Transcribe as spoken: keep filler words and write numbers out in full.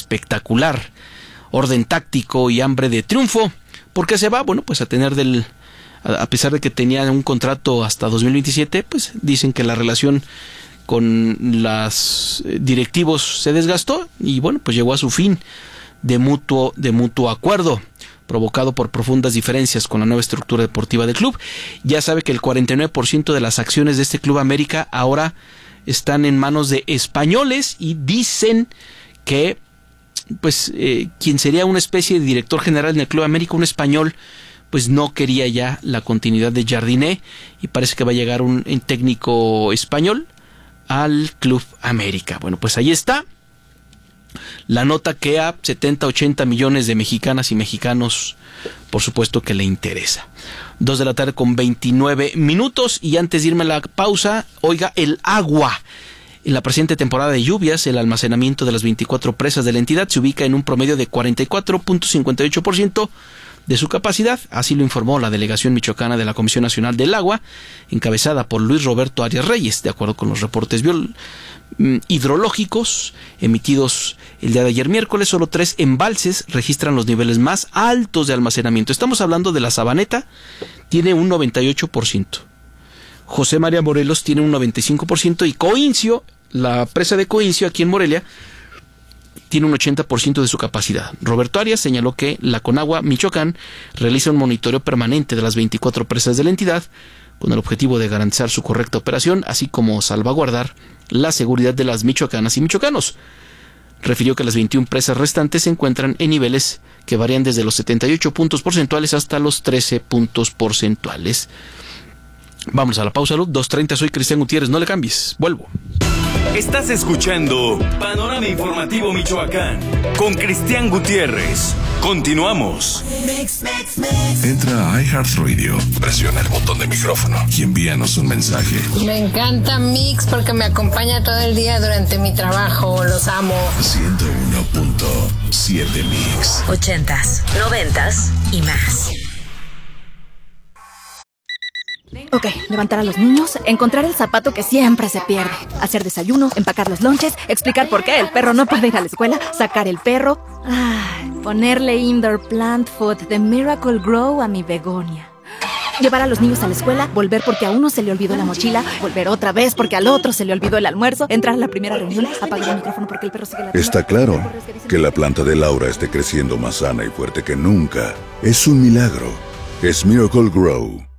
espectacular orden táctico y hambre de triunfo. ¿Por qué se va? Bueno, pues a tener del... A pesar de que tenía un contrato hasta dos mil veintisiete, pues dicen que la relación con los directivos se desgastó y bueno, pues llegó a su fin de mutuo, de mutuo acuerdo, provocado por profundas diferencias con la nueva estructura deportiva del club. Ya sabe que el cuarenta y nueve por ciento de las acciones de este Club América ahora están en manos de españoles y dicen que pues eh, quien sería una especie de director general en el Club América, un español, pues no quería ya la continuidad de Jardiné y parece que va a llegar un, un técnico español al Club América. Bueno, pues ahí está la nota que a setenta, ochenta millones de mexicanas y mexicanos, por supuesto que le interesa. Dos de la tarde con veintinueve minutos y antes de irme a la pausa, oiga, el agua. En la presente temporada de lluvias, el almacenamiento de las veinticuatro presas de la entidad se ubica en un promedio de cuarenta y cuatro punto cincuenta y ocho por ciento de su capacidad, así lo informó la delegación michoacana de la Comisión Nacional del Agua, encabezada por Luis Roberto Arias Reyes, de acuerdo con los reportes biol- hidrológicos emitidos el día de ayer miércoles. Solo tres embalses registran los niveles más altos de almacenamiento. Estamos hablando de la Sabaneta, tiene un noventa y ocho por ciento. José María Morelos tiene un noventa y cinco por ciento y Coincio, la presa de Coincio aquí en Morelia, tiene un ochenta por ciento de su capacidad. Roberto Arias señaló que la Conagua Michoacán realiza un monitoreo permanente de las veinticuatro presas de la entidad con el objetivo de garantizar su correcta operación, así como salvaguardar la seguridad de las michoacanas y michoacanos. Refirió que las veintiuna presas restantes se encuentran en niveles que varían desde los setenta y ocho puntos porcentuales hasta los trece puntos porcentuales. Vamos a la pausa, Luz. dos treinta, soy Cristian Gutiérrez, no le cambies, vuelvo. Estás escuchando Panorama Informativo Michoacán con Cristian Gutiérrez. Continuamos. Entra a iHeartRadio, presiona el botón de micrófono y envíanos un mensaje. Me encanta Mix porque me acompaña todo el día durante mi trabajo. Los amo. ciento uno punto siete Mix. Ochentas, noventas y más. Ok, levantar a los niños, encontrar el zapato que siempre se pierde, hacer desayuno, empacar los lonches, explicar por qué el perro no puede ir a la escuela, sacar el perro, ay, ponerle indoor plant food de Miracle Grow a mi begonia. Llevar a los niños a la escuela, volver porque a uno se le olvidó la mochila, volver otra vez porque al otro se le olvidó el almuerzo, entrar a la primera reunión, apagar el micrófono porque el perro sigue la... Está claro que la planta de Laura esté creciendo más sana y fuerte que nunca. Es un milagro. Es Miracle Grow.